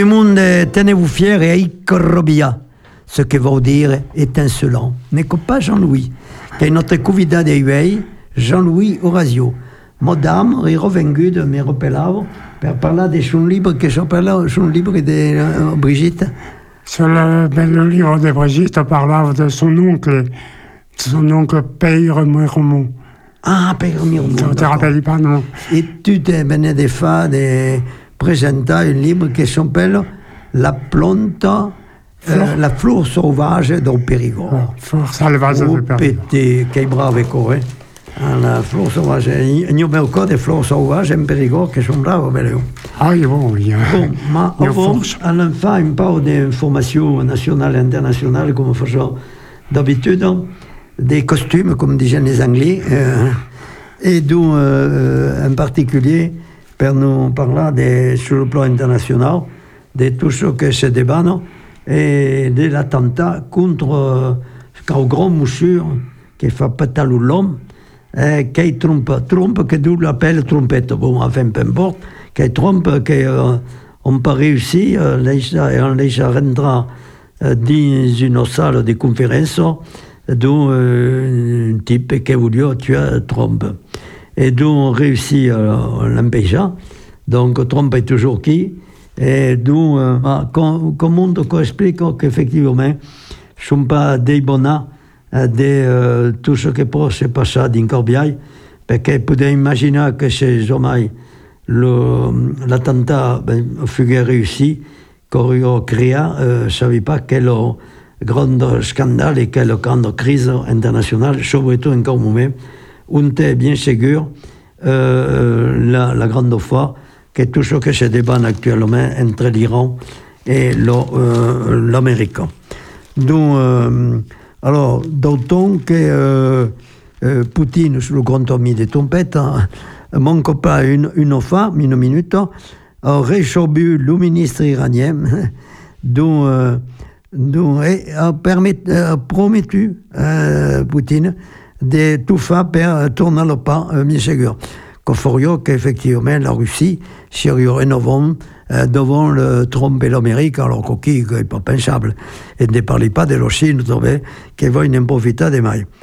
du monde, tenez-vous fiers et icorrobia, ce que veut dire étincelant. N'est pas Jean-Louis, qui est notre convidat de Jean-Louis Orazio. Madame est revenue de mes repelavo pour parler de son livre que j'appelle son livre de Brigitte. Sur le livre de Brigitte, on parlait de son oncle Père Mirmont. Ah, Père Mirmont. Tu ne te rappelles pas, non? Et tu te venais de faire de présenter un livre qui s'appelle La plante, la fleur sauvage du Périgord. Fleur sauvage du Périgord. Petit, che bravo corre. La fleur sauvage. Il y a encore des fleurs sauvages en Périgord qui sont braves, bello. Ah, bon, il y a. Bon, mais avant, on fait un peu d'informations nationales et internationales, comme faisons d'habitude, des costumes, comme disent les Anglais, et d'où, en particulier, pour nous parler sur le plan international, de tout ce que se débat, et de l'attentat contre un grand monsieur qui fait péter l'homme, qui trompe, que d'où l'appelle trompette. Bon, enfin, peu importe, qui trompe, qu'on n'a pas réussi, on les rentrera dans une salle de conférence, d'où un type qui a voulu tuer Trump. Et d'où on réussit à l'empêcher. Donc, Trump est toujours qui. Et d'où, comme on explique qu'effectivement, ne sont pas des bonnats de tout ce qui peut se passer dans Corbiaille, parce que vous pouvez imaginer que c'est jamais l'attentat fut réussi, qu'on a créé, ne savait pas quel grand scandale et quelle grande crise internationale, surtout en un moment où on est bien sûr la grande fois que tout ce qui se débat actuellement entre l'Iran et l'Amérique. Donc, alors, d'autant que Poutine, sur le grand ami des trompettes, manque pas une fois, une minute, a réchauffu le ministre iranien, dont a promis Poutine de tout faire pour tourner le pas, bien sûr. Qu'il faudrait qu'effectivement la Russie serait rénovée devant le Trump et l'Amérique, alors que n'est pas pensable. Et ne parlez pas de la Chine, qui va en profiter des mailles.